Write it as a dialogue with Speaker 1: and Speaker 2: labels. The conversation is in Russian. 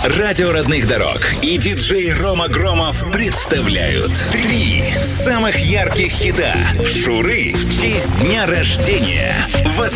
Speaker 1: Радио родных дорог и диджей Рома Громов представляют 3 самых ярких хита Шуры в честь дня рождения в